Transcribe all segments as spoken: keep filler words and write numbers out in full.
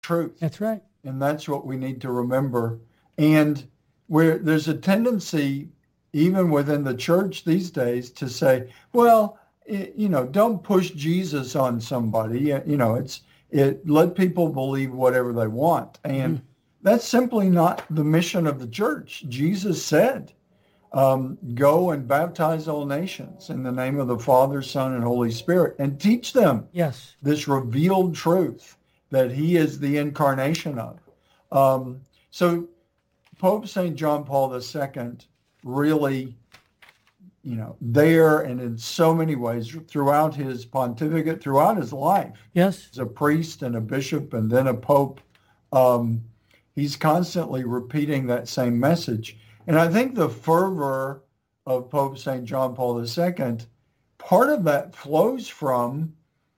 truth. That's right. And that's what we need to remember. And where there's a tendency, even within the church these days, to say, well, it, you know, don't push Jesus on somebody. You know, it's it let people believe whatever they want. And mm-hmm. that's simply not the mission of the church. Jesus said, um, go and baptize all nations in the name of the Father, Son, and Holy Spirit, and teach them yes. this revealed truth that he is the incarnation of. Um, so Pope Saint John Paul the Second really, you know, there and in so many ways throughout his pontificate, throughout his life, yes, as a priest and a bishop and then a pope, um, he's constantly repeating that same message. And I think the fervor of Pope Saint John Paul the Second, part of that flows from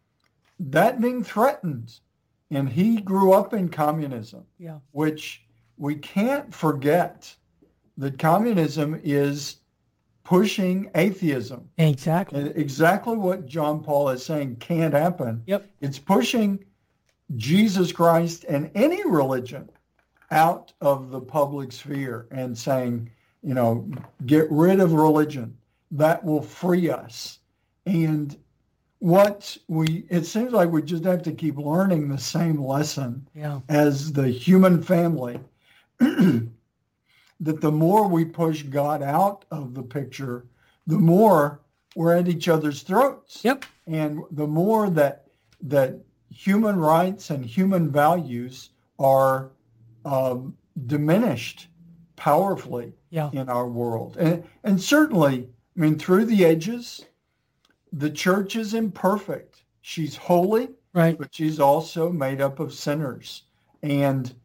that being threatened. And he grew up in communism, yeah. which we can't forget that communism is pushing atheism. Exactly. And exactly what John Paul is saying can't happen. Yep. It's pushing Jesus Christ and any religion out of the public sphere and saying, you know, get rid of religion. That will free us. And what we, it seems like we just have to keep learning the same lesson yeah. as the human family, that the more we push God out of the picture, the more we're at each other's throats. Yep. And the more that that human rights and human values are um, diminished powerfully yeah. in our world. And, and certainly, I mean, through the ages, the church is imperfect. She's holy, right, but she's also made up of sinners. And,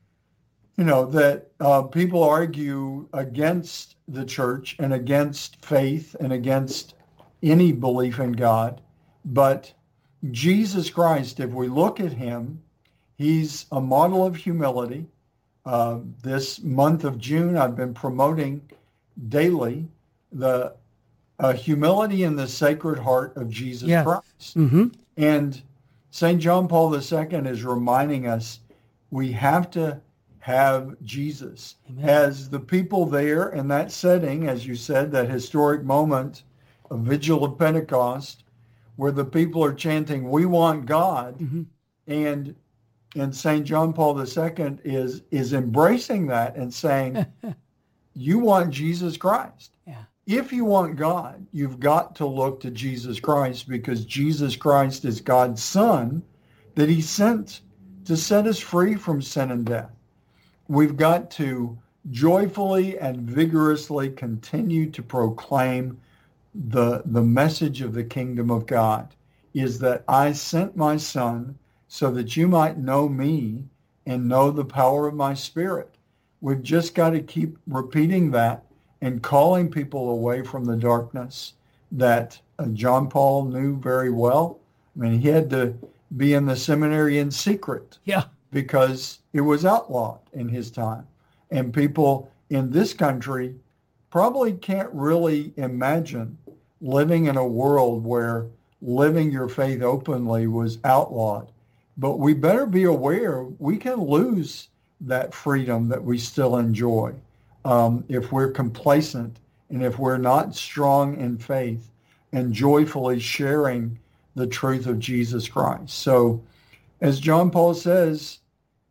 you know, that uh, people argue against the church and against faith and against any belief in God. But Jesus Christ, if we look at him, he's a model of humility. Uh, this month of June, I've been promoting daily the uh, humility in the Sacred Heart of Jesus yes. Christ. Mm-hmm. And Saint John Paul the Second is reminding us we have to have Jesus. Amen. As the people there in that setting, as you said, that historic moment, a vigil of Pentecost, where the people are chanting, we want God, mm-hmm. and and Saint John Paul the Second is is embracing that and saying, you want Jesus Christ. Yeah. If you want God, you've got to look to Jesus Christ, because Jesus Christ is God's Son that he sent to set us free from sin and death. We've got to joyfully and vigorously continue to proclaim the, the message of the kingdom of God, is that I sent my Son so that you might know me and know the power of my Spirit. We've just got to keep repeating that and calling people away from the darkness that uh, John Paul knew very well. I mean, he had to be in the seminary in secret. Yeah. Because it was outlawed in his time. And people in this country probably can't really imagine living in a world where living your faith openly was outlawed. But we better be aware we can lose that freedom that we still enjoy um, if we're complacent and if we're not strong in faith and joyfully sharing the truth of Jesus Christ. So as John Paul says,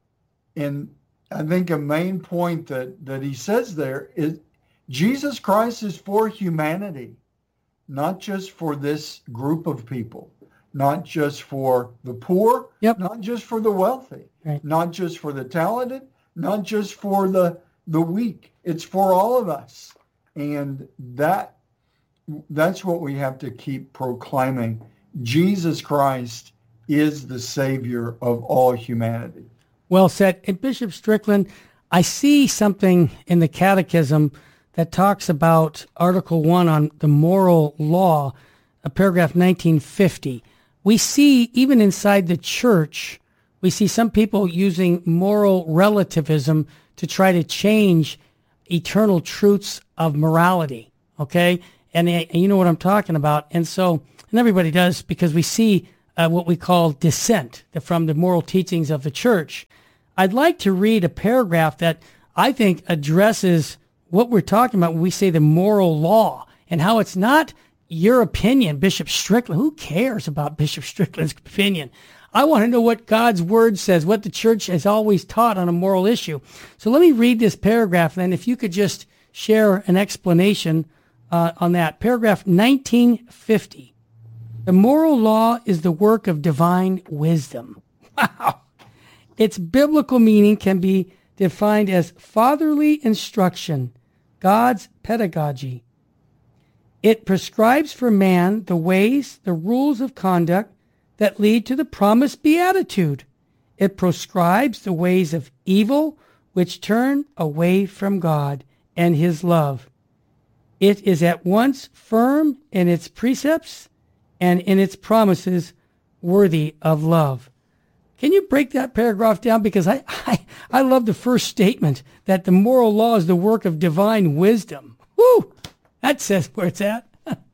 and I think a main point that, that he says there is Jesus Christ is for humanity, not just for this group of people, not just for the poor, yep. not just for the wealthy, right. not just for the talented, not just for the, the weak. It's for all of us. And that that's what we have to keep proclaiming. Jesus Christ is the Savior of all humanity. Well said. And Bishop Strickland, I see something in the Catechism that talks about Article one on the moral law, uh, paragraph nineteen fifty. We see, even inside the church, we see some people using moral relativism to try to change eternal truths of morality, okay? And, and you know what I'm talking about. And so, and everybody does, because we see uh, what we call dissent from the moral teachings of the church. I'd like to read a paragraph that I think addresses what we're talking about when we say the moral law and how it's not your opinion, Bishop Strickland. Who cares about Bishop Strickland's opinion? I want to know what God's word says, what the church has always taught on a moral issue. So let me read this paragraph then, if you could just share an explanation uh, on that. Paragraph nineteen fifty. The moral law is the work of divine wisdom. Wow. Its biblical meaning can be defined as fatherly instruction, God's pedagogy. It prescribes for man the ways, the rules of conduct that lead to the promised beatitude. It proscribes the ways of evil which turn away from God and his love. It is at once firm in its precepts and in its promises worthy of love. Can you break that paragraph down? Because I, I, I love the first statement that the moral law is the work of divine wisdom. Woo! That says where it's at.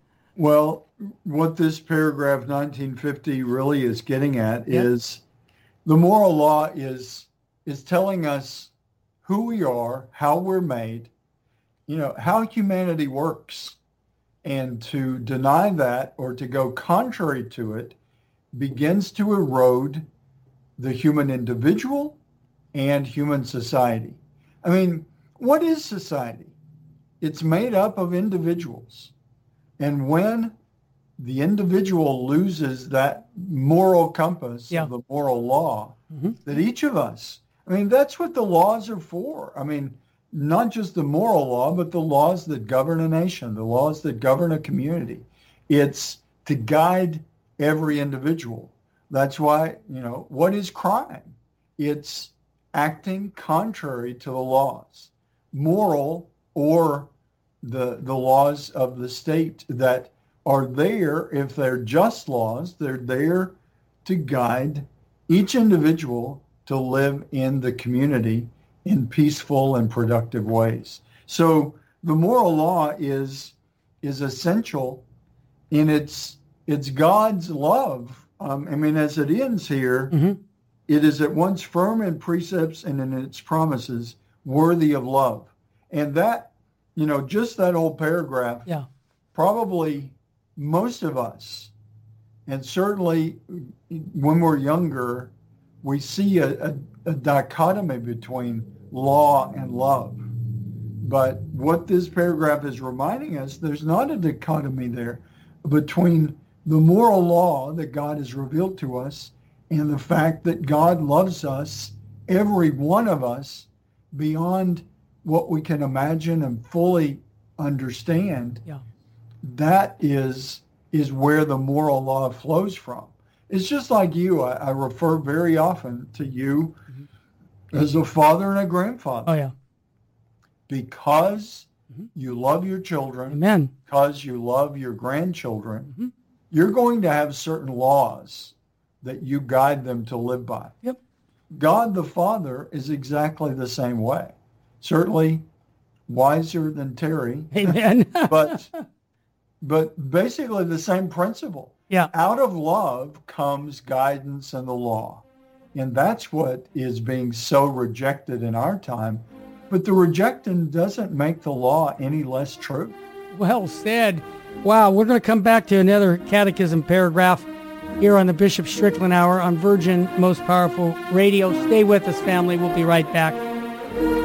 Well, what this paragraph nineteen fifty really is getting at Yep. is the moral law is is telling us who we are, how we're made, you know, how humanity works. And to deny that or to go contrary to it begins to erode the human individual and human society. I mean, what is society? It's made up of individuals. And when the individual loses that moral compass Yeah. of the moral law, Mm-hmm. that each of us, I mean, that's what the laws are for. I mean, not just the moral law, but the laws that govern a nation, the laws that govern a community. It's to guide every individual. That's why, you know, what is crime? It's acting contrary to the laws, moral or the the laws of the state that are there. If they're just laws, they're there to guide each individual to live in the community in peaceful and productive ways. So the moral law is is essential in its it's God's love. Um, I mean, as it ends here, Mm-hmm. it is at once firm in precepts and in its promises, worthy of love. And that, you know, just that whole paragraph, Yeah. probably most of us, and certainly when we're younger, we see a, a, a dichotomy between law and love. But what this paragraph is reminding us, there's not a dichotomy there between the moral law that God has revealed to us and the fact that God loves us, every one of us, beyond what we can imagine and fully understand. Yeah. That is is where the moral law flows from. It's just like you. I, I refer very often to you mm-hmm. as a father and a grandfather. Oh, yeah. Because mm-hmm. you love your children, Amen. because you love your grandchildren, Mm-hmm. you're going to have certain laws that you guide them to live by. Yep. God the Father is exactly the same way. Certainly wiser than Terry, Amen. but but basically the same principle. Yeah. Out of love comes guidance and the law. And that's what is being so rejected in our time. But the rejecting doesn't make the law any less true. Well said. Wow, we're going to come back to another catechism paragraph here on the Bishop Strickland Hour on Virgin Most Powerful Radio. Stay with us, family. We'll be right back.